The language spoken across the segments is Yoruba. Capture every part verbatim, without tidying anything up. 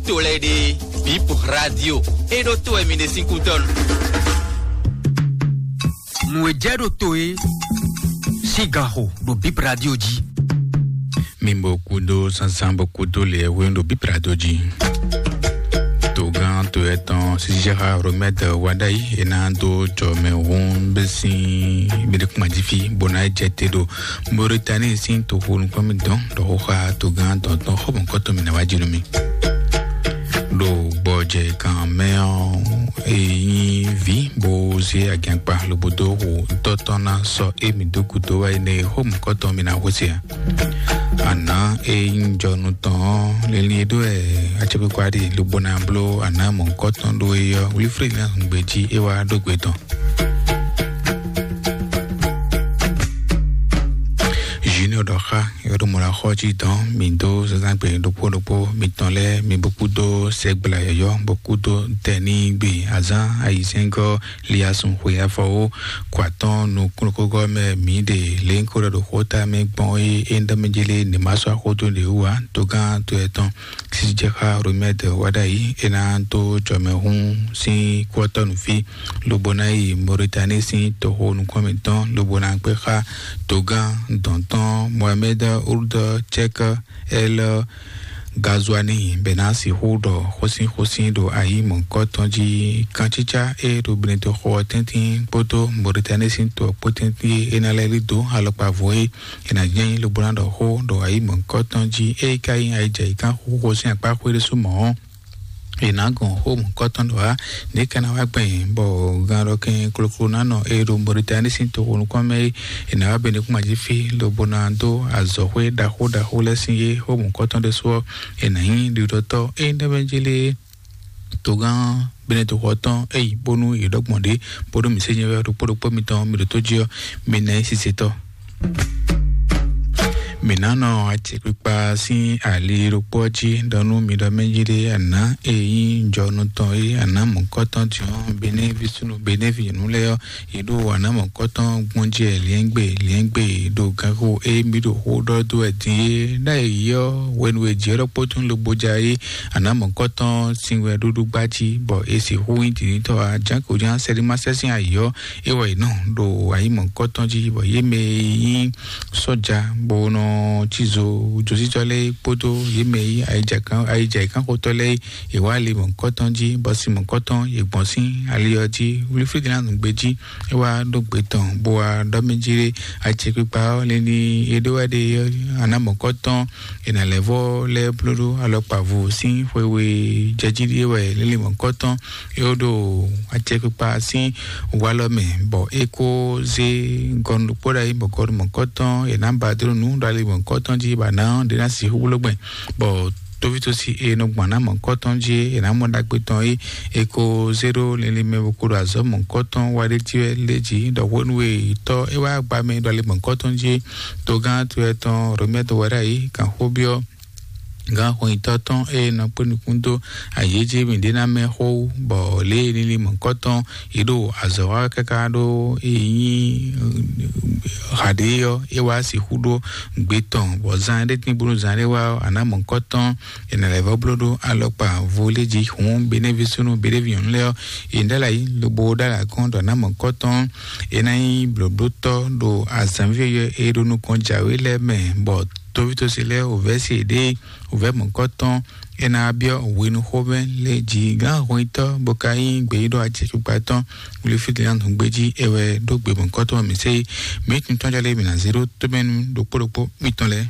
tolede Bip Radio e do to e mine cinquanton Mwejedo toe Sigaho do Bip Radio ji Mimbo kudo sansambo kudo le wendo Bip Radio ji Togan to etan sijara remède wadai enando jome won besin bidek majifi bona jetedo Mauritanie sin to hon comme don do ha togan don don hobon koto mina wajirumi do boje kan meon e vi boze agangpa lobodo ho totona so emi dokudo wa ne hom koto mina hosia ana e njonu ton le lido e achepe kwadi lobona blo ana mon koton do e Wilfred na ngbeji e wa dogbeton Junior Doha, Yorumura Hoji Don, Mindo, Zazampe, Dopo Dopo, Mitonle, Mibokudo, Segbla Yo, Bokudo, Teni, B, Azan, Aizengo, Liasun Huyafo, Quaton, Nukuko, Mide, Lenko, the Hota, Make Boy, Endamijili, Nimaswa Hoto de Ua, Togan, Tueton, Sijaka, Rumed, Wadai, Enanto, Jomehun, Si, Quaton Fi, Lobonai, Mauritanie, Si, Toho, Nukomiton, Lobonan Peha, Togan, Danton, Mohamed Ould Tchèque El Gazouani Benassi Hudo Hosin Hosin do Aïe mon cotonji Kanchicha et Rubineto Hotentin Poto Mauritanie Sinto Potenti Enalelido Alopavoe Enadien le Bolando Ho do Aïe mon cotonji et Kain Aïjaïkan Hosin Akpakwe de Soumon Enagon home cotton doa ne kana wa gben bo garo ken klokuna no e do Mauritanie sinto ko kwame ina be ne kuma jifi lo bonando azohwe da hoda hole sinye home cotton de so ena hin du doto e ndebele togan beneto cotton e bonu e dogmonde bodo mi senye ro podo pomiton mi to jio mi na siseto Minano achekpa si ali ropoji donu mido menjire ana e jonu toi ana monkoton tion benevisunu benevinu leo ido ana monkoton gunje liengbe liengbe do gago e mido hodo do eti na yo wenwe jero potun lo bojai ana monkoton sinwe dudu gbaji bo esi huin ti to ajanko jan serima sesin ayo ewo ino do ayi monkoton ji bo yeme yin soja bono Chizo Josijole Poto Yemei Aijakan Aijakan Hotole Ewali Monkotonji Bosi Monkoton Yegbonsin Alioji Wilfred na ngbeji ewa dogbeton boa domejire achepipa leni edowade ana Monkoton ena levo le plodo alopavu sin wewe jejiri ewe lele Monkoton eodo achepipa sin walome bo eko ze gonu poda i bokor Monkoton ena badro nu dali Monkoton ji bana de na si hulogben bo tovito si e no gbana Monkoton ji e na mo dagbeton e eko zero lele me bokoro azo Monkoton wa de ti leji do wonwe to e wa gba me do le Monkoton ji to gan to eton rometo warai kan hobio ga ho itoton e na ponikundo ayeje mindena me ho bo le ni Monkoton ido azawa kakado eyin radio ewa si hudo gbeton bo zande tin buru zande wa ana Monkoton ena level blodo alopa voleji hon benevisunu benevion leo indala yi lobo dala kondo na Monkoton ena yi blodoto do azanvie e do no konjawe le me bo tovito sile ovesi de ove Monkoton ena abio winu hoben le jiga hoito bokai gbeido achepaton le fitland ngbeji ewe dogbe Monkoton mi sei metin tonjale mi na zero to menu do poropo mitonle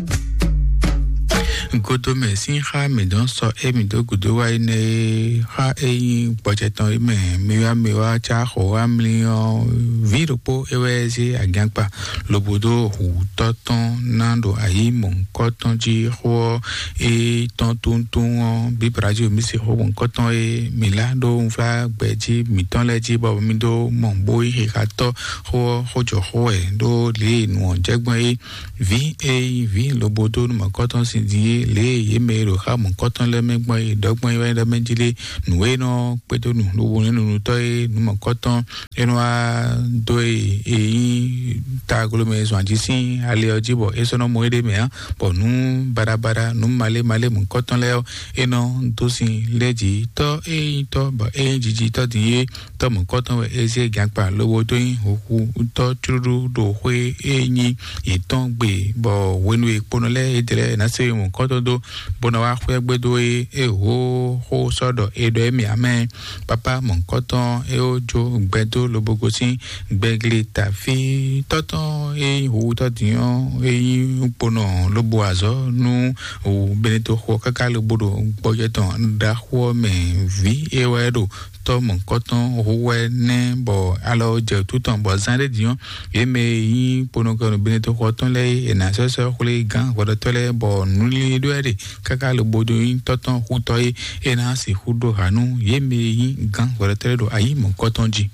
Godo me sin ha me don so e mi do godo wa ne ha e budgeton me mi wa mi wa cha ho amli o viropo ewezi agangpa lobodo hu toton nando ayi Monkoton ji ho e ton ton ton bi brajo mi se ho Monkoton e milado unfa gbeji mi ton leji bo mi do mon boy he kato ho ho jo ho e do le nu jegbon e vi e vi lobodo Monkoton si di le yeme ro ha mon koton le megbo idogbo iwe do mejile nuwe no pedo nu lo wonu nu to e nu mon koton enu a do e eyin ta golo me so anjisin ale ojibo eso no mo ede me ha bo nu barabara nu male male mon koton le eno to sin leji to e to ba e jiji to die to mon koton we ese gagba lowo to yin oku to churu do hwe eyin iton gbe bo wenu epono le edere na se mon koton do bona wa hwe gbedo e e ho ho sodo edo emi amen papa mon koton e ojo gbedo lobogo sin gbegle ta fi toton e ho to dion e pono lobo azo nu o beneto ho kaka lobodo boyeton da ho me vi e wedo to mon koton howe ne bo alo je tuton bo zande dion yeme yin pono ko beneto koton le e na so so khule gan ko to le bo nuli do ede kaka lo bodo yin toton huto e e na si hudo hanu yeme yin gan ko to le do ayi mon koton ji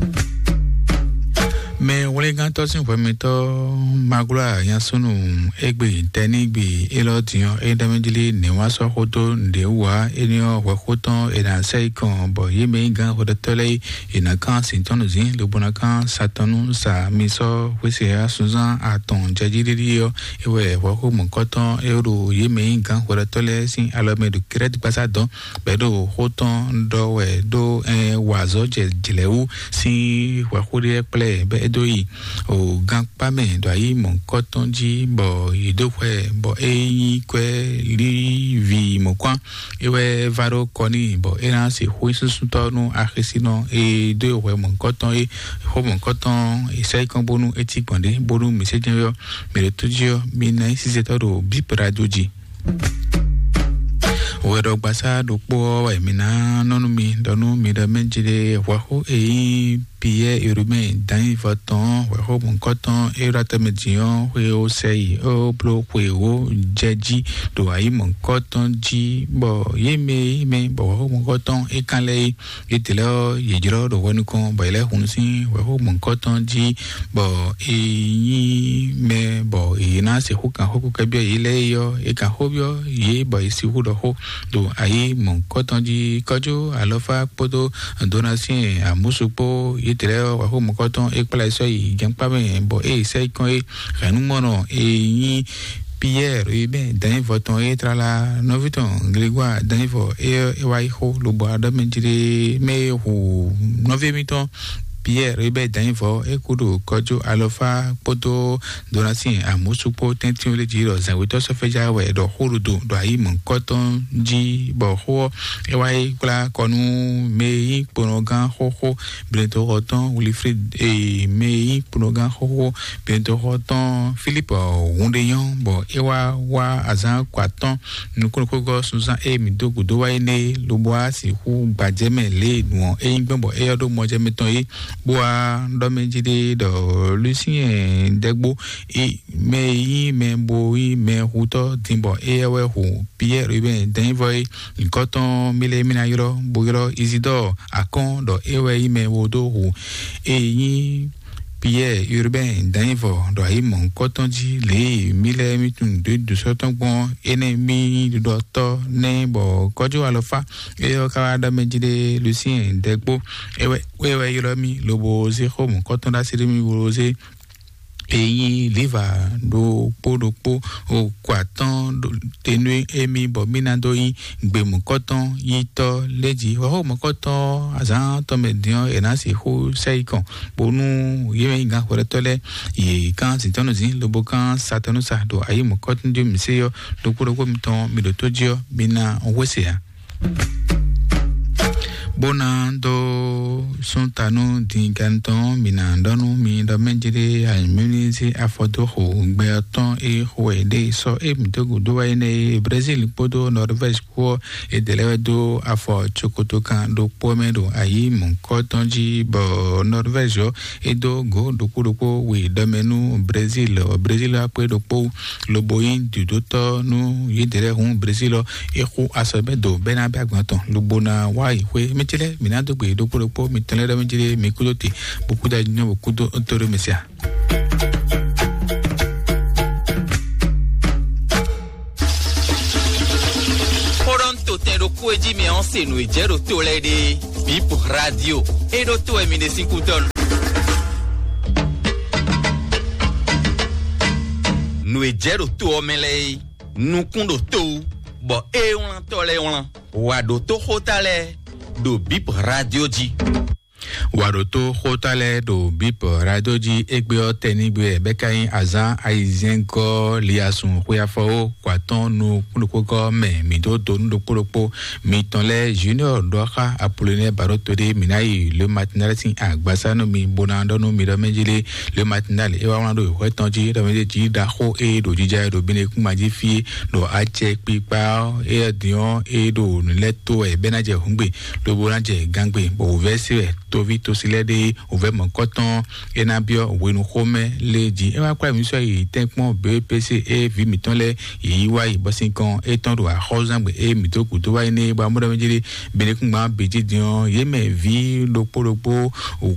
me wole gan to sin fo mi to magula yan sunu egbe teni gbe elo dion e damejile ni wa so hoto nde wa enio wa hoton e na sei kon bo yeme gan ho de tole e na kan sin ton zin le bona kan satanu sa mi so wese ya suzan aton jajiri yo e we wa ho mon koton e ro yeme gan ho de tole sin alo me do credit pasado be do hoton do we do e wazo je jilewu si wa ho de ple be doi o gang pa me do yi mon koton ji bo ido kwe bo eyi kwe li vi mo kwa ewe varo koni bo era se hui su to no akhisino e do we mon koton e ho mon koton e sai kon bonu eti konde bonu message yo mere tujio mi na si se to do bi radio ji wero gbasa do po e mi na nonu mi donu mi da menjide wa ho e Pierre Urbain dans voton we ho mon koton e ratamedion we o sei o blo we o jeji do ai mon koton ji bo yeme me bo ho mon koton e kanle e telo ye jiro do wonu kon bo ile hunsin we ho mon koton ji bo e yi me bo e na se ho kan ho ko kabia ile yo e kan ho bio ye bo isi hu do ho do ai mon koton ji kojo alofa podo donation amusupo itere wa ho mo koton e pala so yi jampa me bo e sai kon e ranu mono e yin Pierre e ben dan voton e tra la noviton Grégoire dan vo e e wa ho lo bo ada menjire me ho novemiton Pierre Rebe Danfo e kudo kojo alofa poto donation amusupo tentin le jiro zanwito so feja we do hurudu do ayi mon koton ji bo ho e wai kula konu mei ponogan ho ho bientôt roton Wilfried e mei ponogan ho ho bientôt roton Philippe Wondeyon bo e wa wa azan kwaton nuko ko susan e mi dogu do wa ne lo boa si hu bajeme le nuon e ngbo e yodo moje meton e boa do menjide do Lucien Degbo e me yi me bo yi me huto timbo e we hu Pierre Ruben Denvoy koton mile mina yoro bo yoro Isidore akon do e we yi me wodo hu e yi Pierre Urbain Danvo do ai mon kotonji le mile mitun de de sotongbon ennemi du docteur Nembo kojo alofa e o kawada menjide Lucien Degbo e we we yoromi lobo ze ho mon koton da sirimi rose eyi liva do podo po o kwatan tenu emi bomina do yin gbemu koton yito leji ho mo koton azan to median e na si ho seikon bonu yeme nga ko tole e kan si tono zin lobo kan satanu sa do ayi mo koton de miseyo do podo ko miton mi do tojo bina onwesea bona do sontano din canton minandano mi do menjire almunisi afodo ho gbeton e hoede so e mi to go do ene Brazil podo Norvège ko e delewe do afo chokoto kan do pomedo ayi mon kotonji bo Norvège e do go do ko do ko we do menu Brazil Brazil apre do po loboyin du doto no ye dele hun Brazil e ko asobe do benabe agbanton lobona wa ihwe tele minado gbe do poropo mi tele da menjire mi kudote beaucoup da nyo beaucoup do toro mesia eji me onse no ejero to lede. Bip radio. Edo to emine sinkuton. No ejero to omele. Nukundo to. Bo e wlan tole wlan. Wado to hotale. Do Bip radio ji. Waroto hotale do Bip radio ji egbe tenigbe bekayin azan aizenko liasun kuyafo kwaton nu kunukoko me mido do ndokoropo mitonle junior doha Apollinaire Barotode minayi le matinal sin agbasano mi bonando no mi do menjile le matinal e wa wando wetonji do meji da ho e do jija do bine kumaji fi do ache pipa e dion e do leto e benaje hungbe do bonaje gangbe bo vesi to vito silede ove monkoton enabio wenu home leji e wa kwa mi so yi tenpon B P C e vi mitonle yi wa ibosin kan e ton do a hozangbe e mitoku to wa ni ba mo do menjile bine kuma beji dion yeme vi lopolopo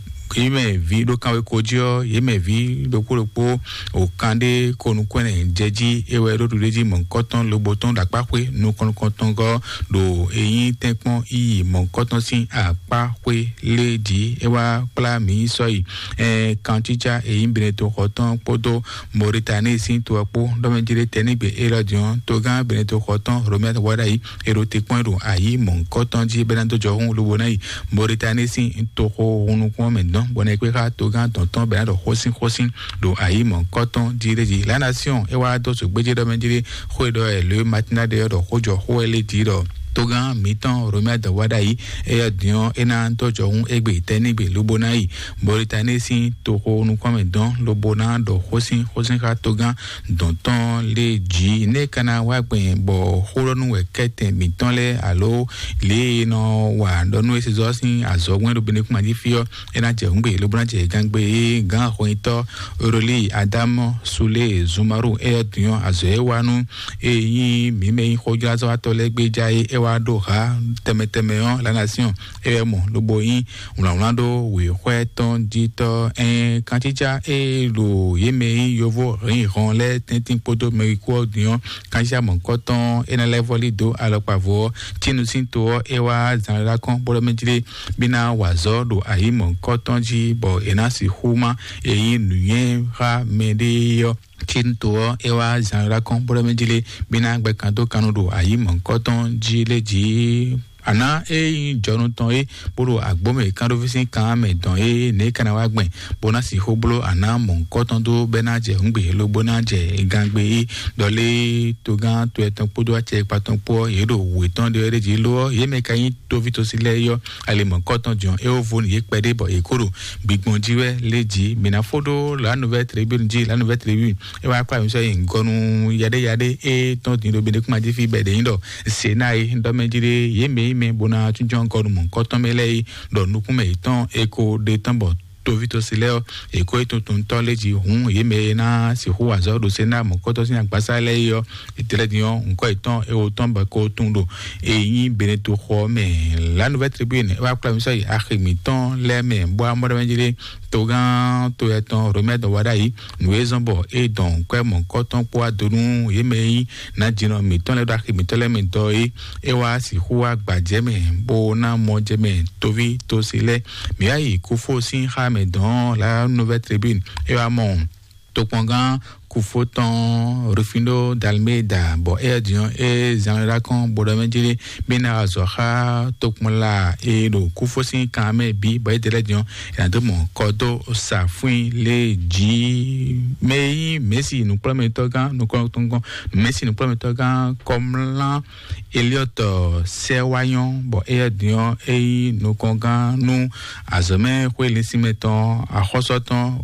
yeme vi do kanwe kojo yeme vi lopolopo o kande konukwene jeji ewe do leji monkoton loboton dapapwe nu konukoton go do eyin tenpon yi monkoton sin apapwe leji ewa pla mi so yi eh kanticha eyin bine to koton podo Mauritanie sin to apo do menjire tenigbe elodion to gan bine to koton romet wada yi ero te point do ayi monkoton ji benando johun lobona yi Mauritanie sin to ko unu ko men bonne kweka to gan tonton be do hosin hosin do ayi mon coton direji la nation e wa do so gbeje do menjire ho do e le matinal de do hojo ho ele di do togan mitan romed wadai e dion ena to johun egbe tenigbe lobona yi Mauritanie sin to ko nu ko men don lobona do hosin hosin ka togan donton le ji ne kana wa gbe bo horonu we kete mitan le alo le no wa do nu ese zo sin azogwen do bene kuma di fio ena je ngbe lobona je gangbe gan ho ito roli Adam Sule Zumaru e dion azoe wanu e yin mi me hoja zo atolegbe jai e wa do ha temeteme on la nation e mo lobo yin unlando we hweton dito en kanticha e lo yeme yovo rin ron le tintin podo meriko dion kantia mon coton en le volido alopavo tinu sinto e wa zanra kon bolo menjile bina wazo do ayi mon coton ji bo enasi huma e yin nuyen ra medeyo tinto ewa zanra kon bolo menjile bina gbe kan to kanudo ayi mon coton ji leji ana e jonu ton e boro agbome kan do fisin kan me don e ne kana wa gbin bona si hoblo ana mon coton do benaje ngbe lo bonaje gangbe e dole to gan to etan podo a che paton po e do we ton de reji lo ye me kayin to vito sile yo ale mon coton jon e o voni ye pede bo e koro bigbon jiwe leji mina fodo la nouvelle tribune ji la nouvelle tribune e wa pa mi so yin gonu yade yade e ton din do bene kuma ji fi bede yin do senai ndo menjire ye me me bona tunjon koru mon koton mele do nukume itan eko de tambo to vito sileo eko eto ton toleji hun ye me na si hu azo do sena mon koton sin agbasa le yo itele dion nko itan e o ton ba ko tundo e yin beneto ho me la nouvelle tribune wa kwa mi so yi akhimitan le me bo amore menjile togan to eton remède wadai nous ezombo et donc quoi mon coton po adonu yemeyi na jino mi ton le da mi tole mi to e e wa si huwa gbajeme bo na mo jeme tovi to sile mi ayi ku fo sin ha me don la nouvelle tribune e wa mon to pongan Kufoton Rufino d'Almeida bo e dion e zanra kon bodo menjili bina azoha tokmola e do kufosin kame bi bo e dele dion e ando mon kodo safin le ji mei messi nous promettons gan nous comptons messi nous promettons gan comme là Elliot Sewayon bo e dion e nous kongan nous azome kweli simeton a hosoton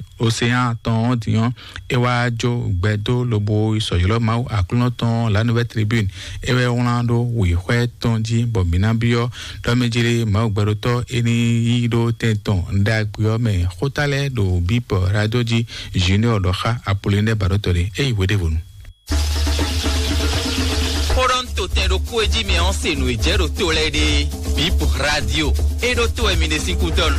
océan ton dion e jo gbedo lobo isoyolo mau akloton la nouvelle tribune ewe onando wi hweton ji bobina bio do mejire mau gberoto eni yido tenton ndagbio me hotale do Bip radio ji junior doha Apollinaire Barotode e wedevonu Toronto tendo kueji me onse no ejero tolede Bip radio e do to emine sinkuton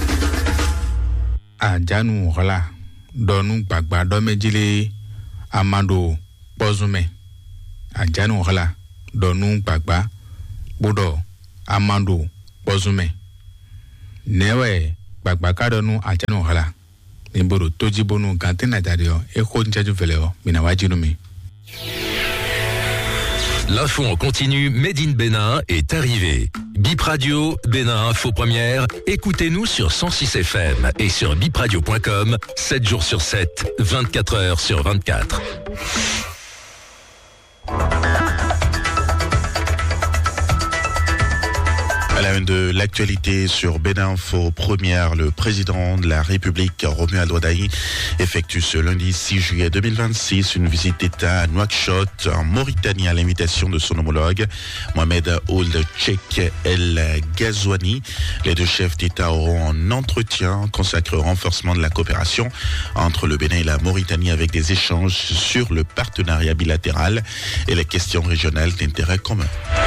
ajanu hola donu gbagba do mejile amado pozume ajanu hola donu gbagba Bodo, Amando, Bozume. Newe, Bagbakadonu, Achano Hala. Nimbodo, Tojibonu, Gantena Dadio, Eko Njaju Veleo, Minawajinumi. L'info en continu Made in Bénin est arrivée. Bip Radio, Bénin Info Première, écoutez-nous sur cent six F M et sur bip radio point com, sept jours sur sept, vingt-quatre heures sur vingt-quatre. À la une de l'actualité sur Bénin Info Première, le président de la République, Romuald Wadaï, effectue ce lundi six juillet deux mille vingt-six une visite d'État à Nouakchott, en Mauritanie, à l'invitation de son homologue, Mohamed Ould Cheikh El Ghazouani. Les deux chefs d'État auront un entretien consacré au renforcement de la coopération entre le Bénin et la Mauritanie, avec des échanges sur le partenariat bilatéral et les questions régionales d'intérêt commun.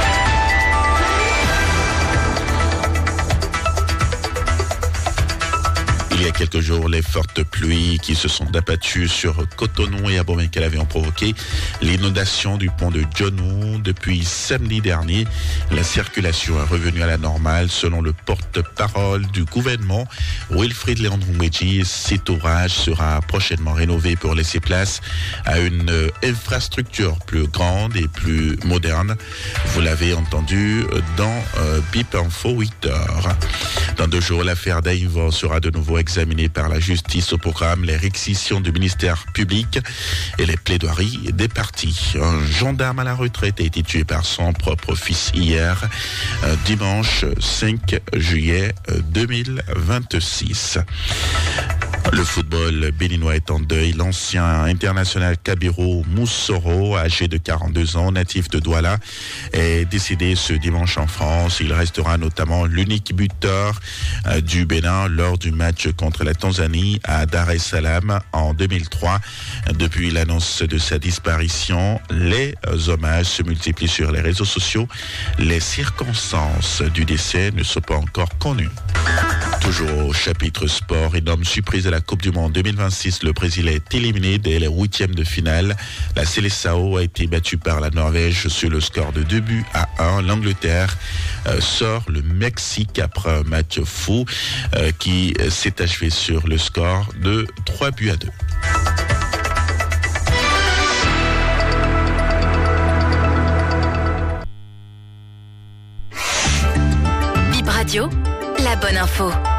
Il y a quelques jours, les fortes pluies qui se sont abattues sur Cotonou et Abomey-Calavi ont provoqué l'inondation du pont de Djonou. Depuis samedi dernier, la circulation est revenue à la normale selon le porte-parole du gouvernement, Wilfried Léandre-Mouedji. Cet ouvrage sera prochainement rénové pour laisser place à une infrastructure plus grande et plus moderne. Vous l'avez entendu dans euh, Bip Info huit heures. Dans deux jours, l'affaire Daïvo sera de nouveau examinée par la justice. Au programme, les réquisitions du ministère public et les plaidoiries des partis. Un gendarme à la retraite a été tué par son propre fils hier, euh, dimanche cinq juillet deux mille vingt-six. Le football béninois est en deuil. L'ancien international Kabirou Moussoro, âgé de quarante-deux ans, natif de Douala, est décédé ce dimanche en France. Il restera notamment l'unique buteur euh, du Bénin lors du match contre la Tanzanie à Dar es Salaam en deux mille trois. Depuis l'annonce de sa disparition, les hommages se multiplient sur les réseaux sociaux. Les circonstances du décès ne sont pas encore connues. Toujours au chapitre sport, énorme surprise de la Coupe du Monde deux mille vingt-six, le Brésil est éliminé dès les huitièmes de finale. La Seleção a été battue par la Norvège sur le score de deux buts à un. L'Angleterre euh, sort le Mexique après un match fou euh, qui s'est achevé sur le score de trois buts à deux. Bip Radio, la bonne info.